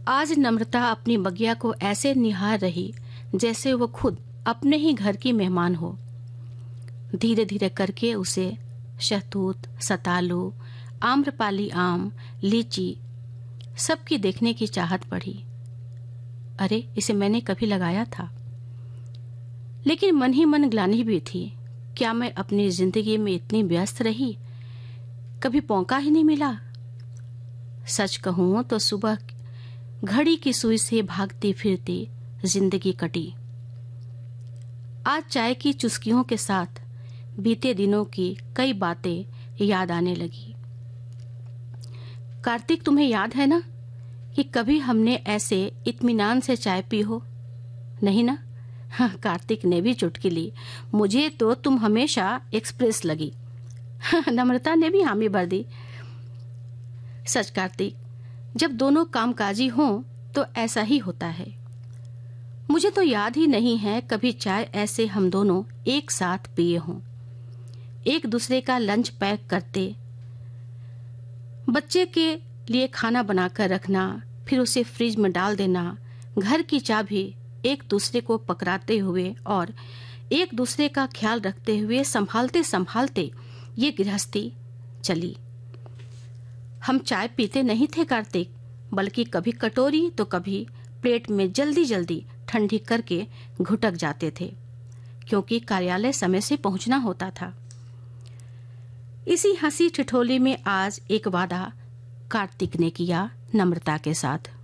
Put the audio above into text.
आज नम्रता अपनी बगिया को ऐसे निहार रही जैसे वो खुद अपने ही घर की मेहमान हो। धीरे धीरे करके उसे शहतूत, सतालू, आम्रपाली आम, लीची सबकी देखने की चाहत पड़ी। अरे, इसे मैंने कभी लगाया था। लेकिन मन ही मन ग्लानि भी थी। क्या मैं अपनी जिंदगी में इतनी व्यस्त रही, कभी मौका ही नहीं मिला? सच कहूं तो सुबह घड़ी की सुई से भागती फिरती जिंदगी कटी। आज चाय की चुस्कियों के साथ बीते दिनों की कई बातें याद आने लगी। कार्तिक, तुम्हें याद है ना कि कभी हमने ऐसे इत्मीनान से चाय पी हो? नहीं ना? हाँ, कार्तिक ने भी चुटकी ली। मुझे तो तुम हमेशा एक्सप्रेस लगी। नम्रता ने भी हामी भर दी। सच कार्तिक, जब दोनों कामकाजी हों तो ऐसा ही होता है। मुझे तो याद ही नहीं है कभी चाय ऐसे हम दोनों एक साथ पिए हों। एक दूसरे का लंच पैक करते, बच्चे के लिए खाना बनाकर रखना, फिर उसे फ्रिज में डाल देना, घर की चाबी एक दूसरे को पकड़ाते हुए और एक दूसरे का ख्याल रखते हुए संभालते संभालते ये गृहस्थी चली। हम चाय पीते नहीं थे कार्तिक, बल्कि कभी कटोरी तो कभी प्लेट में जल्दी जल्दी ठंडी करके घुटक जाते थे, क्योंकि कार्यालय समय से पहुंचना होता था। इसी हंसी ठिठोली में आज एक वादा कार्तिक ने किया नम्रता के साथ।